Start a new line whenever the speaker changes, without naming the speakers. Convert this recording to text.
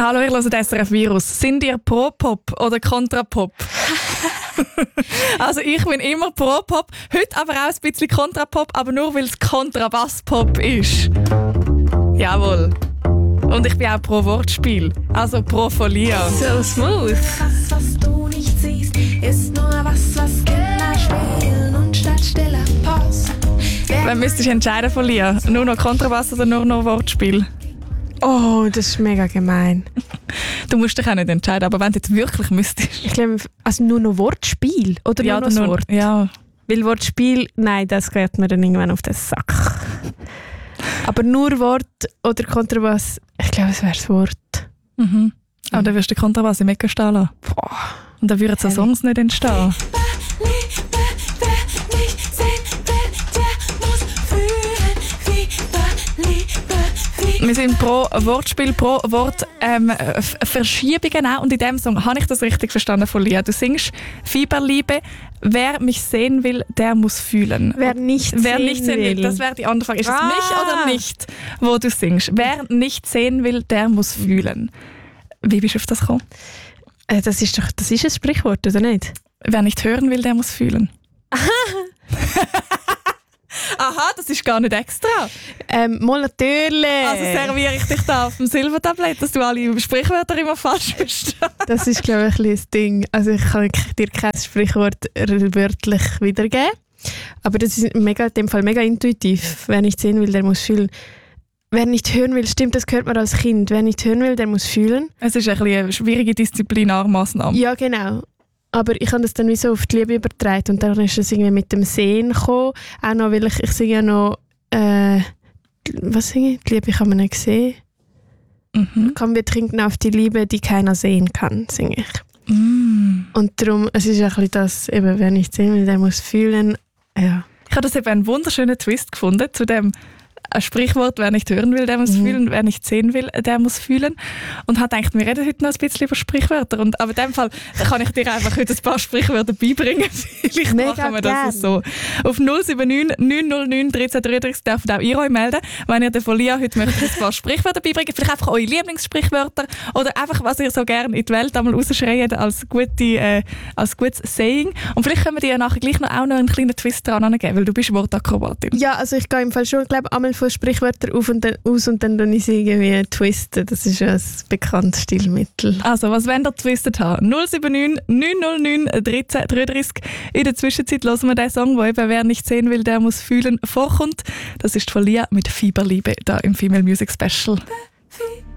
Hallo, ihr hört SRF Virus. Sind ihr pro Pop oder kontra Pop? Also ich bin immer pro Pop, heute aber auch ein bisschen kontra Pop, aber nur weil es Kontrabass-Pop ist. Jawohl. Und ich bin auch pro Wortspiel, also pro Folia.
So smooth.
Was du nicht siehst, ist nur was Kinder spielen und statt stiller Pause.
Wann müsstest du entscheiden, Folia? Nur noch Kontrabass oder nur noch Wortspiel?
Oh, das ist mega gemein.
Du musst dich auch nicht entscheiden, aber wenn du jetzt wirklich müsstest.
Ich glaube, also nur noch Wortspiel oder nur noch das Wort?
Ja.
Weil Wortspiel, nein, das geht mir dann irgendwann auf den Sack. Aber nur Wort oder Kontrabass, ich glaube, es wäre das Wort.
Mhm. Aber dann wirst du den Kontrabass im Ecken stehen lassen.
Boah.
Und dann würden so Songs nicht entstehen. Wir sind pro Wortspiel, pro Wort Verschiebungen auch. Und in diesem Song habe ich das richtig verstanden von Lia. Du singst Fieberliebe. Wer mich sehen will, der muss fühlen.
Wer nicht sehen will.
Das wäre die andere Frage. Ist es mich oder nicht, wo du singst? Wer nicht sehen will, der muss fühlen. Wie bist du auf das gekommen?
Das ist ein Sprichwort, oder nicht?
Wer nicht hören will, der muss fühlen. Aha, das ist gar nicht extra.
Mal natürlich.
Also serviere ich dich da auf dem Silbertablett, dass du alle Sprichwörter immer falsch verstehst.
Das ist, glaube ich, ein bisschen das Ding. Also ich kann dir kein Sprichwort wörtlich wiedergeben. Aber das ist in dem Fall mega intuitiv. Wer nicht sehen will, der muss fühlen. Wer nicht hören will, stimmt, das hört man als Kind. Wer nicht hören will, der muss fühlen.
Es ist ein bisschen eine schwierige Disziplinarmaßnahme.
Ja, genau. Aber ich habe das dann wie so auf die Liebe übertragen und dann ist es irgendwie mit dem Sehen gekommen. Auch noch, weil ich singe ja noch, was singe ich? Die Liebe kann man nicht sehen.
Mhm.
Komm, wir trinken auf die Liebe, die keiner sehen kann, singe ich.
Mm.
Und darum, es ist ein bisschen das, eben, wer nicht sehen will, der muss fühlen. Ja.
Ich habe das eben einen wunderschönen Twist gefunden zu dem Sprichwort, wer nicht hören will, der muss fühlen, wer nicht sehen will, der muss fühlen. Und habe gedacht, wir reden heute noch ein bisschen über Sprichwörter. Aber in dem Fall kann ich dir einfach heute ein paar Sprichwörter beibringen. Vielleicht
mega
machen wir das so. Auf 079 909 1333 dürft ihr auch ihr euch melden, wenn ihr der Folia heute möchtet ein paar Sprichwörter beibringen. Vielleicht einfach eure Lieblingssprichwörter oder einfach, was ihr so gerne in die Welt einmal rausschreibt als gutes Saying. Und vielleicht können wir dir nachher gleich auch noch einen kleinen Twist dran geben, weil du bist Wortakrobatin.
Ja, also ich gehe im Fall schon, glaube einmal von Sprichwörtern auf und dann aus und dann tue ich sie irgendwie twisten. Das ist ja ein bekanntes Stilmittel.
Also, was wollt ihr getwistet haben? 079 909 1333. In der Zwischenzeit hören wir den Song, wo eben «Wer nicht sehen will, der muss fühlen» vorkommt. Das ist von Lia mit «Fieberliebe» da im Female Music Special.